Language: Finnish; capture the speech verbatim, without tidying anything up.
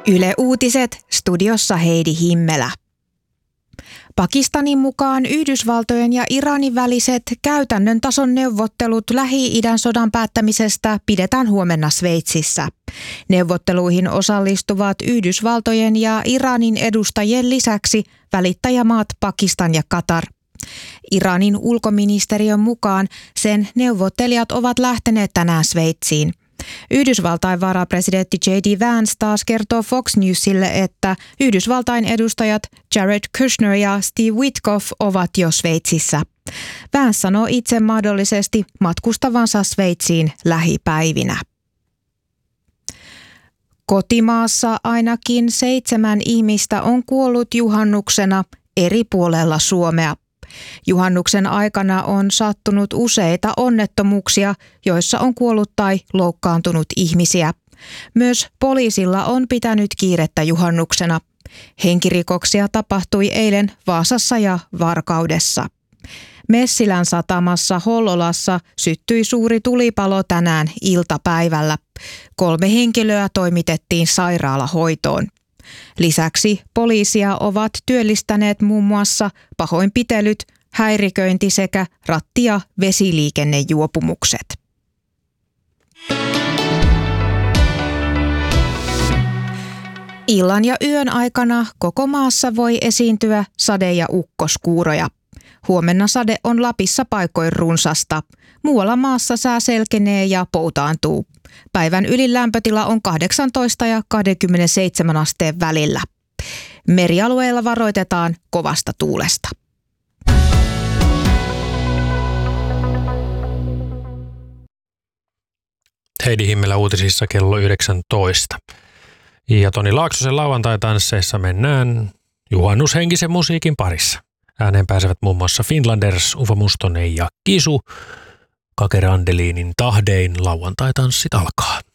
Yle Uutiset, studiossa Heidi Himmelä. Pakistanin mukaan Yhdysvaltojen ja Iranin väliset käytännön tason neuvottelut Lähi-idän sodan päättämisestä pidetään huomenna Sveitsissä. Neuvotteluihin osallistuvat Yhdysvaltojen ja Iranin edustajien lisäksi välittäjämaat Pakistan ja Katar. Iranin ulkoministeriön mukaan sen neuvottelijat ovat lähteneet tänään Sveitsiin. Yhdysvaltain varapresidentti J D Vance taas kertoo Fox Newsille, että Yhdysvaltain edustajat Jared Kushner ja Steve Witkoff ovat jo Sveitsissä. Vance sanoo itse mahdollisesti matkustavansa Sveitsiin lähipäivinä. Kotimaassa ainakin seitsemän ihmistä on kuollut juhannuksena eri puolella Suomea. Juhannuksen aikana on sattunut useita onnettomuuksia, joissa on kuollut tai loukkaantunut ihmisiä. Myös poliisilla on pitänyt kiirettä juhannuksena. Henkirikoksia tapahtui eilen Vaasassa ja Varkaudessa. Messilän satamassa Hollolassa syttyi suuri tulipalo tänään iltapäivällä. Kolme henkilöä toimitettiin sairaalahoitoon. Lisäksi poliisia ovat työllistäneet muun muassa pahoinpitelyt, häiriköinti sekä ratti- ja vesiliikennejuopumukset. Illan ja yön aikana koko maassa voi esiintyä sade- ja ukkoskuuroja. Huomenna sade on Lapissa paikoin runsasta. Muualla maassa sää selkenee ja poutaantuu. Päivän ylin lämpötila on kahdeksantoista ja kaksikymmentäseitsemän asteen välillä. Merialueilla varoitetaan kovasta tuulesta. Heidi Himmelä uutisissa kello yhdeksäntoista. Ja Toni Laaksosen lauantai-tansseissa mennään juhannushenkisen musiikin parissa. Ääneen pääsevät muun muassa Finlanders, Ufo Mustonen ja Kisu. Kake Randeliinin tahdein lauantai-tanssit alkaa.